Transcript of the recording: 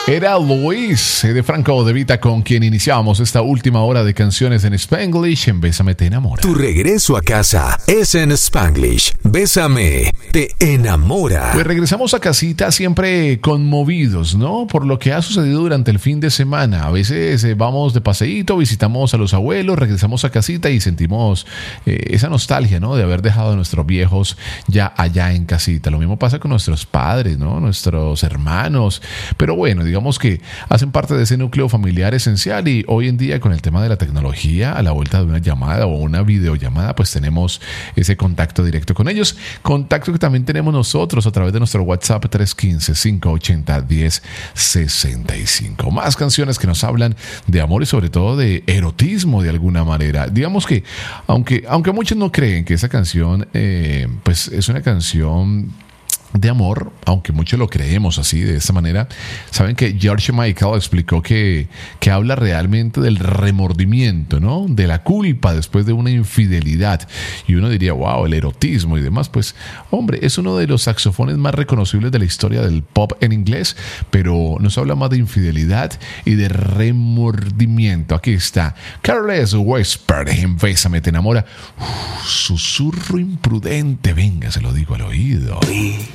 Era Luis de Franco De Vita con quien iniciamos esta última hora de canciones en Spanglish en Bésame Te Enamora. Tu regreso a casa es en Spanglish. Bésame Te Enamora. Pues regresamos a casita siempre conmovidos, ¿no? Por lo que ha sucedido durante el fin de semana. A veces vamos de paseíto, visitamos a los abuelos, regresamos a casita y sentimos esa nostalgia, ¿no? De haber dejado a nuestros viejos ya allá en casita. Lo mismo pasa con nuestros padres, ¿no? Nuestros hermanos. Pero bueno, digamos que hacen parte de ese núcleo familiar esencial y hoy en día con el tema de la tecnología, a la vuelta de una llamada o una videollamada, pues tenemos ese contacto directo con ellos. Contacto que también tenemos nosotros a través de nuestro WhatsApp 315-580-1065. Más canciones que nos hablan de amor y sobre todo de erotismo de alguna manera. Digamos que, aunque muchos no creen que esa canción pues es una canción de amor, aunque muchos lo creemos así, de esta manera, saben que George Michael explicó que habla realmente del remordimiento, ¿no? De la culpa después de una infidelidad. Y uno diría, wow, el erotismo y demás. Pues, hombre, es uno de los saxofones más reconocibles de la historia del pop en inglés, pero nos habla más de infidelidad y de remordimiento. Aquí está Careless Whisper en Bésame Te Enamora. Susurro imprudente, venga, se lo digo al oído.